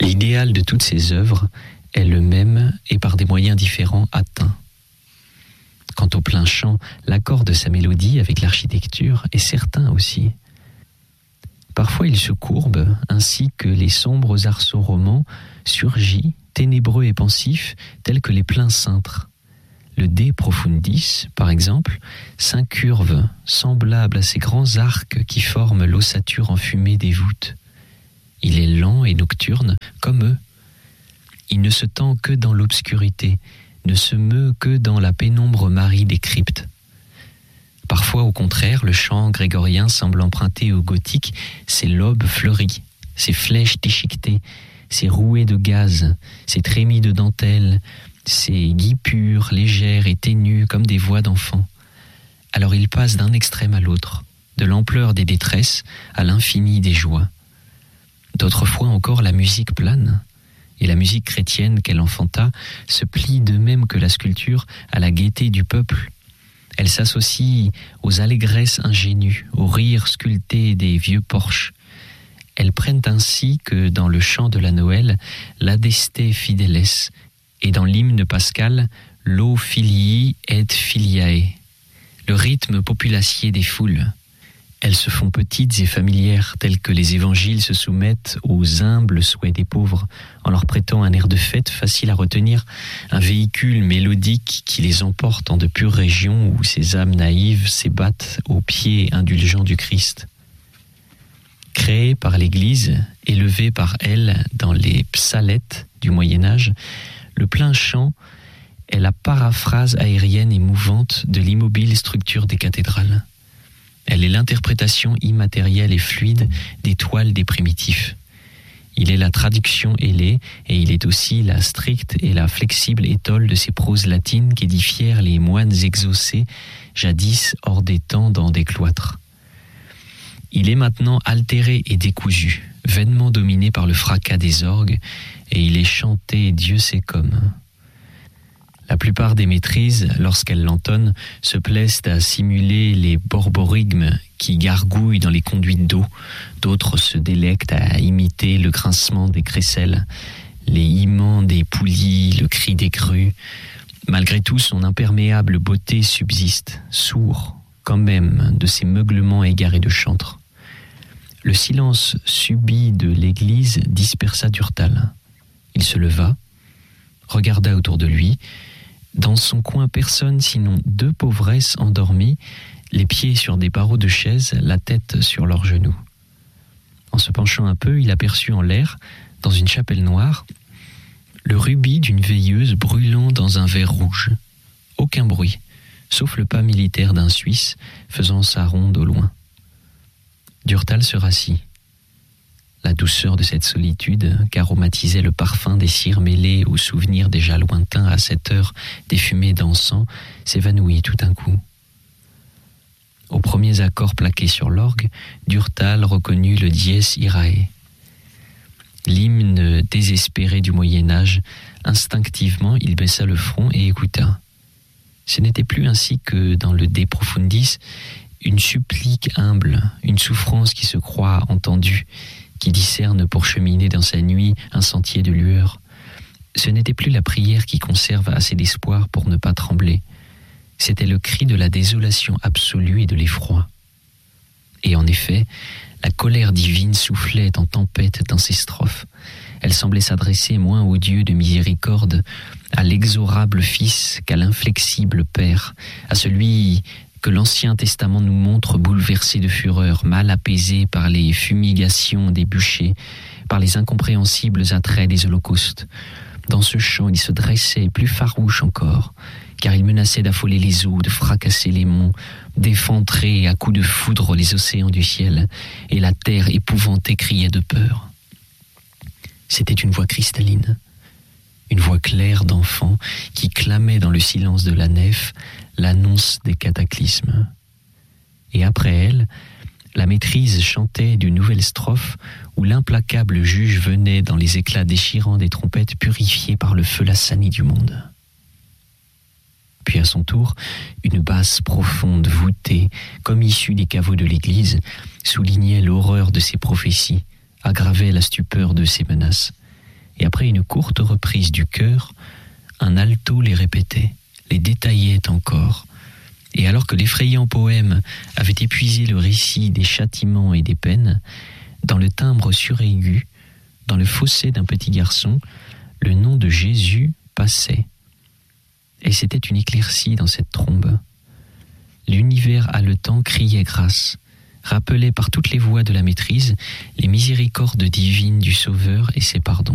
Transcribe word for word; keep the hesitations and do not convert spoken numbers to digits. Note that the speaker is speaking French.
L'idéal de toutes ces œuvres est le même et par des moyens différents atteint. Quant au plein chant, l'accord de sa mélodie avec l'architecture est certain aussi. Parfois il se courbe, ainsi que les sombres arceaux romans, surgit, ténébreux et pensifs, tels que les pleins cintres. Le De Profundis, par exemple, s'incurve, semblable à ces grands arcs qui forment l'ossature enfumée des voûtes. Il est lent et nocturne, comme eux. Il ne se tend que dans l'obscurité, ne se meut que dans la pénombre marine des cryptes. Parfois, au contraire, le chant grégorien semble emprunter au gothique ses lobes fleuris, ses flèches déchiquetées, ses rouées de gaze, ses trémies de dentelle, ses guipures légères et ténues comme des voix d'enfants. Alors il passe d'un extrême à l'autre, de l'ampleur des détresses à l'infini des joies. D'autres fois encore, la musique plane, et la musique chrétienne qu'elle enfanta se plie de même que la sculpture à la gaieté du peuple. Elle s'associe aux allégresses ingénues, aux rires sculptés des vieux porches. Elles prennent ainsi que dans le chant de la Noël, l'Adeste Fideles, et dans l'hymne pascal, l'O Filii et Filiae, le rythme populacier des foules. Elles se font petites et familières, telles que les évangiles se soumettent aux humbles souhaits des pauvres, en leur prêtant un air de fête facile à retenir, un véhicule mélodique qui les emporte en de pures régions où ces âmes naïves s'ébattent aux pieds indulgents du Christ. Créé par l'Église, élevé par elle dans les psalettes du Moyen-Âge, le plein chant est la paraphrase aérienne et mouvante de l'immobile structure des cathédrales. Elle est l'interprétation immatérielle et fluide des toiles des primitifs. Il est la traduction ailée et il est aussi la stricte et la flexible étole de ces proses latines qu'édifièrent les moines exaucés jadis hors des temps dans des cloîtres. Il est maintenant altéré et décousu, vainement dominé par le fracas des orgues, et il est chanté Dieu sait comme. La plupart des maîtrises, lorsqu'elles l'entonnent, se plaisent à simuler les borborigmes qui gargouillent dans les conduites d'eau. D'autres se délectent à imiter le grincement des crécelles, les hiements des poulies, le cri des crues. Malgré tout, son imperméable beauté subsiste, sourd quand même de ces meuglements égarés de chantre. Le silence subit de l'église dispersa Durtal. Il se leva, regarda autour de lui. Dans son coin, personne sinon deux pauvresses endormies, les pieds sur des barreaux de chaise, la tête sur leurs genoux. En se penchant un peu, il aperçut en l'air, dans une chapelle noire, le rubis d'une veilleuse brûlant dans un verre rouge. Aucun bruit, sauf le pas militaire d'un Suisse faisant sa ronde au loin. Durtal se rassit. La douceur de cette solitude qu'aromatisait le parfum des cires mêlées aux souvenirs déjà lointains à cette heure des fumées d'encens s'évanouit tout d'un coup. Aux premiers accords plaqués sur l'orgue, Durtal reconnut le Dies Irae. L'hymne désespéré du Moyen-Âge, instinctivement il baissa le front et écouta. Ce n'était plus ainsi que dans le De Profundis, une supplique humble, une souffrance qui se croit entendue, qui discerne pour cheminer dans sa nuit un sentier de lueur. Ce n'était plus la prière qui conserve assez d'espoir pour ne pas trembler. C'était le cri de la désolation absolue et de l'effroi. Et en effet, la colère divine soufflait en tempête dans ces strophes. Elle semblait s'adresser moins au Dieu de miséricorde, à l'exorable Fils qu'à l'inflexible Père, à celui que l'Ancien Testament nous montre bouleversé de fureur, mal apaisé par les fumigations des bûchers, par les incompréhensibles attraits des holocaustes. Dans ce chant, il se dressait plus farouche encore, car il menaçait d'affoler les eaux, de fracasser les monts, d'effondrer à coups de foudre les océans du ciel, et la terre épouvantée criait de peur. C'était une voix cristalline, une voix claire d'enfant qui clamait dans le silence de la nef l'annonce des cataclysmes. Et après elle, la maîtrise chantait d'une nouvelle strophe où l'implacable juge venait dans les éclats déchirants des trompettes purifiées par le feu lassani du monde. Puis à son tour, une basse profonde voûtée, comme issue des caveaux de l'église, soulignait l'horreur de ses prophéties, aggravait la stupeur de ses menaces. Et après une courte reprise du chœur, un alto les répétait, les détaillait encore. Et alors que l'effrayant poème avait épuisé le récit des châtiments et des peines, dans le timbre suraigu, dans le fossé d'un petit garçon, le nom de Jésus passait. Et c'était une éclaircie dans cette trombe. L'univers haletant criait grâce, rappelait par toutes les voies de la maîtrise les miséricordes divines du Sauveur et ses pardons.